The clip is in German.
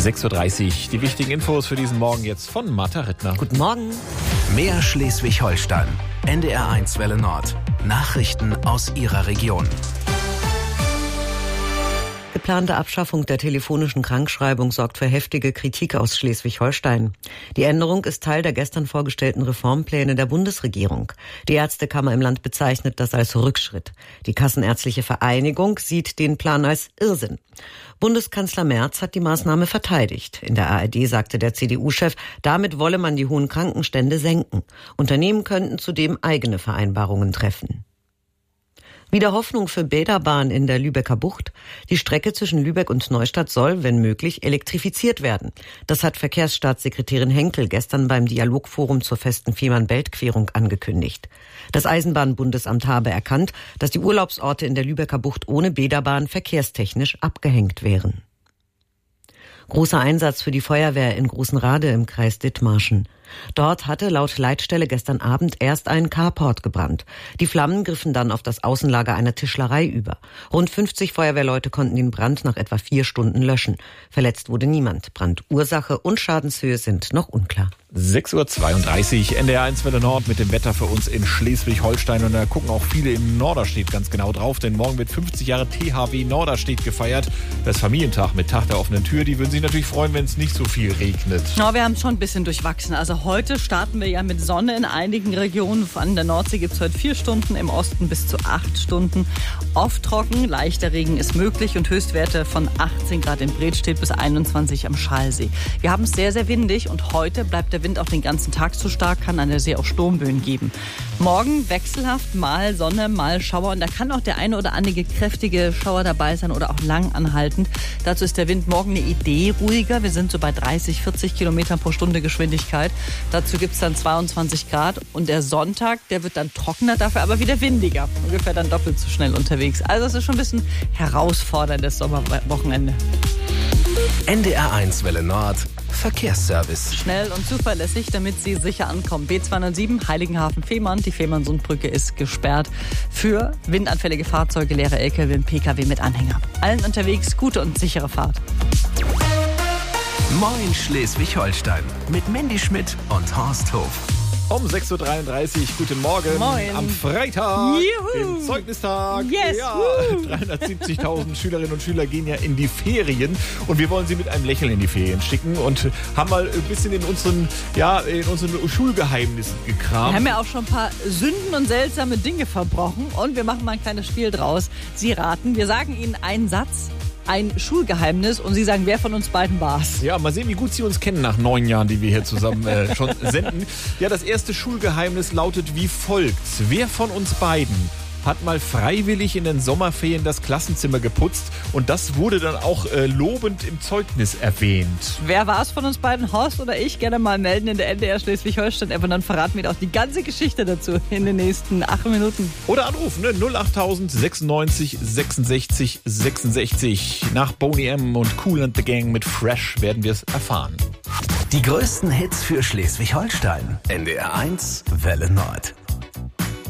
6.30 Uhr. Die wichtigen Infos für diesen Morgen jetzt von Martha Rittner. Guten Morgen. Mehr Schleswig-Holstein. NDR1 Welle Nord. Nachrichten aus Ihrer Region. Geplante Abschaffung der telefonischen Krankschreibung sorgt für heftige Kritik aus Schleswig-Holstein. Die Änderung ist Teil der gestern vorgestellten Reformpläne der Bundesregierung. Die Ärztekammer im Land bezeichnet das als Rückschritt. Die Kassenärztliche Vereinigung sieht den Plan als Irrsinn. Bundeskanzler Merz hat die Maßnahme verteidigt. In der ARD sagte der CDU-Chef, damit wolle man die hohen Krankenstände senken. Unternehmen könnten zudem eigene Vereinbarungen treffen. Wieder Hoffnung für Bäderbahn in der Lübecker Bucht. Die Strecke zwischen Lübeck und Neustadt soll, wenn möglich, elektrifiziert werden. Das hat Verkehrsstaatssekretärin Henkel gestern beim Dialogforum zur festen Fehmarn-Belt-Querung angekündigt. Das Eisenbahnbundesamt habe erkannt, dass die Urlaubsorte in der Lübecker Bucht ohne Bäderbahn verkehrstechnisch abgehängt wären. Großer Einsatz für die Feuerwehr in Großenrade im Kreis Dithmarschen. Dort hatte laut Leitstelle gestern Abend erst ein Carport gebrannt. Die Flammen griffen dann auf das Außenlager einer Tischlerei über. Rund 50 Feuerwehrleute konnten den Brand nach etwa 4 Stunden löschen. Verletzt wurde niemand. Brandursache und Schadenshöhe sind noch unklar. 6.32 Uhr, NDR1 Welle Nord mit dem Wetter für uns in Schleswig-Holstein. Und da gucken auch viele in Norderstedt ganz genau drauf, denn morgen wird 50 Jahre THW Norderstedt gefeiert. Das Familientag mit Tag der offenen Tür. Die würden sich natürlich freuen, wenn es nicht so viel regnet. Ja, wir haben schon ein bisschen durchwachsen. Also heute starten wir ja mit Sonne in einigen Regionen. An der Nordsee gibt es heute 4 Stunden, im Osten bis zu 8 Stunden. Oft trocken, leichter Regen ist möglich und Höchstwerte von 18 Grad in Bredstedt bis 21 am Schalsee. Wir haben es sehr, sehr windig und heute bleibt der Wind auch den ganzen Tag zu stark, kann an der See auch Sturmböen geben. Morgen wechselhaft, mal Sonne, mal Schauer und da kann auch der eine oder andere kräftige Schauer dabei sein oder auch lang anhaltend. Dazu ist der Wind morgen eine Idee ruhiger. Wir sind so bei 30, 40 Kilometern pro Stunde Geschwindigkeit. Dazu gibt es dann 22 Grad und der Sonntag, der wird dann trockener, dafür aber wieder windiger. Ungefähr dann doppelt so schnell unterwegs. Also es ist schon ein bisschen herausforderndes Sommerwochenende. NDR1 Welle Nord. Verkehrsservice. Schnell und zuverlässig, damit Sie sicher ankommen. B207 Heiligenhafen-Fehmarn. Die Fehmarn-Sundbrücke ist gesperrt für windanfällige Fahrzeuge, leere LKW und PKW mit Anhänger. Allen unterwegs gute und sichere Fahrt. Moin Schleswig-Holstein mit Mandy Schmidt und Horst Hof. Um 6.33 Uhr, guten Morgen. Moin. Am Freitag, Juhu. dem Zeugnistag. Yes. Ja, 370.000 Schülerinnen und Schüler gehen ja in die Ferien und wir wollen sie mit einem Lächeln in die Ferien schicken und haben mal ein bisschen in unseren Schulgeheimnissen gekramt. Wir haben ja auch schon ein paar Sünden und seltsame Dinge verbrochen und wir machen mal ein kleines Spiel draus. Sie raten, wir sagen Ihnen einen Satz, ein Schulgeheimnis und Sie sagen, wer von uns beiden war's. Ja, mal sehen, wie gut Sie uns kennen nach 9 Jahren, die wir hier zusammen schon senden. Ja, das erste Schulgeheimnis lautet wie folgt. Wer von uns beiden hat mal freiwillig in den Sommerferien das Klassenzimmer geputzt und das wurde dann auch lobend im Zeugnis erwähnt. Wer war es von uns beiden, Horst oder ich? Gerne mal melden in der NDR Schleswig-Holstein-App und dann verraten wir auch die ganze Geschichte dazu in den nächsten 8 Minuten. Oder anrufen, ne? 08000 96 66 66. Nach Boney M. und Kool and the Gang mit Fresh werden wir es erfahren. Die größten Hits für Schleswig-Holstein. NDR1 Welle Nord.